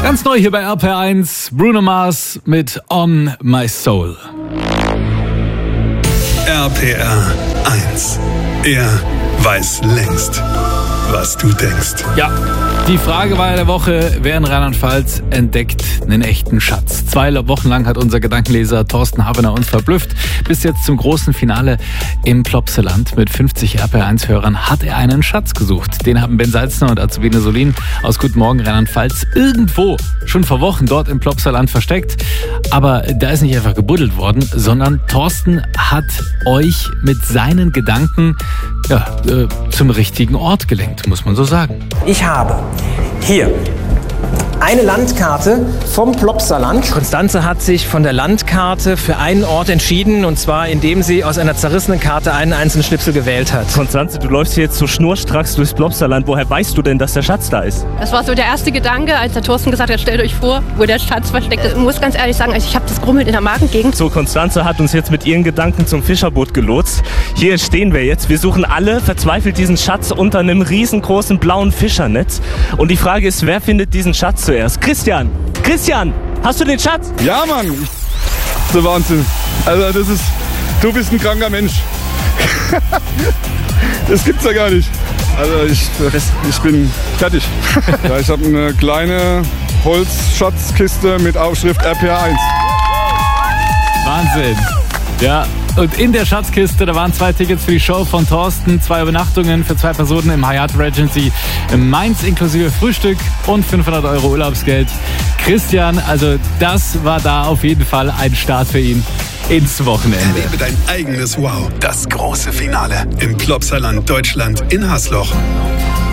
Ganz neu hier bei RPR1, Bruno Mars mit On My Soul. RPR 1. Er weiß längst, was du denkst. Ja, die Frage war in der Woche, wer in Rheinland-Pfalz entdeckt einen echten Schatz? 2 Wochen lang hat unser Gedankenleser Thorsten Havener uns verblüfft. Bis jetzt zum großen Finale im Plopsaland mit 50 RPR1-Hörern hat er einen Schatz gesucht. Den haben Ben Salzner und Azubine Solin aus Guten Morgen Rheinland-Pfalz irgendwo schon vor Wochen dort im Plopsaland versteckt. Aber da ist nicht einfach gebuddelt worden, sondern Thorsten hat euch mit seinen Gedanken zum richtigen Ort gelenkt, muss man so sagen. Ich habe hier eine Landkarte vom Plopsaland. Konstanze hat sich von der Landkarte für einen Ort entschieden, und zwar indem sie aus einer zerrissenen Karte einen einzelnen Schnipsel gewählt hat. Konstanze, du läufst hier jetzt so schnurstracks durchs Plopsaland. Woher weißt du denn, dass der Schatz da ist? Das war so der erste Gedanke, als der Thorsten gesagt hat, stellt euch vor, wo der Schatz versteckt ist. Ich muss ganz ehrlich sagen, also ich habe das Grummeln in der Magengegend. So, Konstanze hat uns jetzt mit ihren Gedanken zum Fischerboot gelotst. Hier stehen wir jetzt. Wir suchen alle verzweifelt diesen Schatz unter einem riesengroßen blauen Fischernetz. Und die Frage ist, wer findet diesen Schatz zuerst? Christian, hast du den Schatz? Ja, Mann. Der Wahnsinn. Also du bist ein kranker Mensch. Das gibt's ja gar nicht. Also ich bin fertig. Ja, ich habe eine kleine Holzschatzkiste mit Aufschrift RPR1. Wahnsinn. Ja, und in der Schatzkiste, da waren 2 Tickets für die Show von Thorsten, 2 Übernachtungen für 2 Personen im Hyatt Regency in Mainz inklusive Frühstück und 500 € Urlaubsgeld. Christian, also das war da auf jeden Fall ein Start für ihn ins Wochenende. Erlebe dein eigenes Wow. Das große Finale im Plopsaland Deutschland in Hasloch.